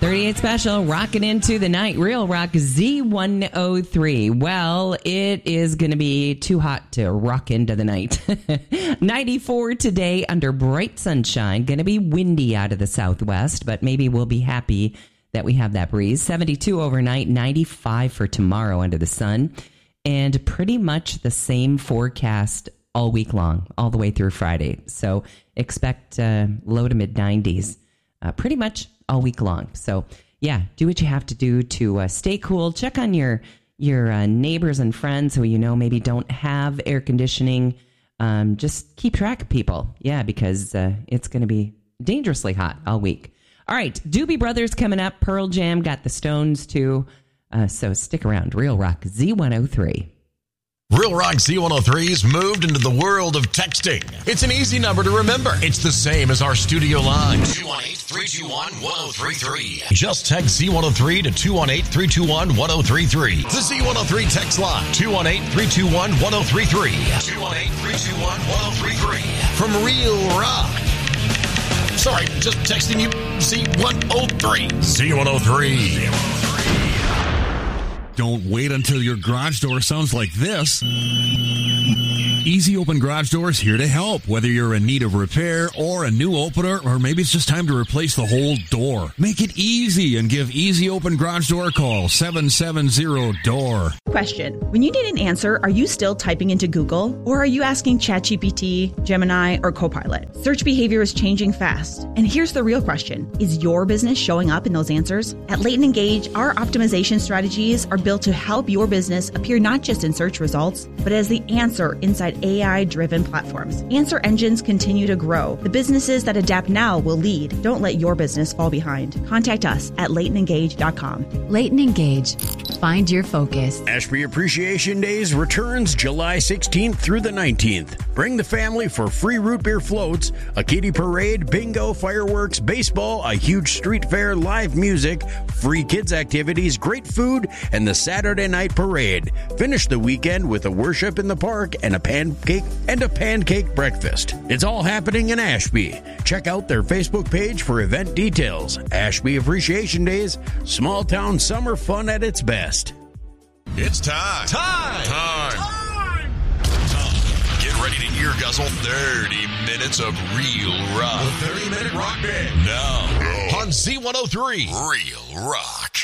38 special, rocking into the night. Real Rock Z103. Well, it is going to be too hot to rock into the night. 94 today under bright sunshine. Going to be windy out of the southwest, but maybe we'll be happy that we have that breeze. 72 overnight, 95 for tomorrow under the sun. And pretty much the same forecast all week long, all the way through Friday. So expect low to mid 90s pretty much all week long. So yeah, do what you have to do to stay cool. Check on your neighbors and friends who you know maybe don't have air conditioning. Just keep track of people. Yeah, because it's going to be dangerously hot all week. All right, Doobie Brothers coming up. Pearl Jam got the Stones too. So stick around. Real Rock Z103. Real Rock Z103's moved into the world of texting. It's an easy number to remember. It's the same as our studio line. 218-321-1033. Just text Z103 to 218-321-1033. The Z103 text line. 218-321-1033. 218-321-1033. From Real Rock. Sorry, just texting you Z103. Z103. Don't wait until your garage door sounds like this. Easy Open Garage Doors here to help. Whether you're in need of repair or a new opener, or maybe it's just time to replace the whole door. Make it easy and give Easy Open Garage Door a call, 770-DOOR. Question. When you need an answer, are you still typing into Google? Or are you asking ChatGPT, Gemini, or Copilot? Search behavior is changing fast. And here's the real question. Is your business showing up in those answers? At Leighton Engage, our optimization strategies are built to help your business appear not just in search results, but as the answer inside AI-driven platforms. Answer engines continue to grow. The businesses that adapt now will lead. Don't let your business fall behind. Contact us at LeightonEngage.com. Leighton Engage. Find your focus. Ashby Appreciation Days returns July 16th through the 19th. Bring the family for free root beer floats, a kiddie parade, bingo, fireworks, baseball, a huge street fair, live music, free kids activities, great food, and the Saturday night parade. Finish the weekend with a worship in the park and a pancake breakfast. It's all happening in Ashby. Check out their Facebook page for event details. Ashby Appreciation Days, small town summer fun at its best. It's time. Time. Get ready to ear guzzle 30 minutes of real rock. The 30-minute rock band. Now on Z103, Real Rock.